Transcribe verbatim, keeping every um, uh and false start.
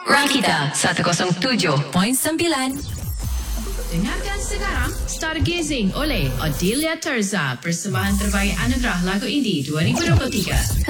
Rakita seratus tujuh perpuluhan sembilan. Dengarkan sekarang Stargazing oleh Odelia Terza, persembahan terbaik anugerah lagu indie dua ribu dua puluh tiga.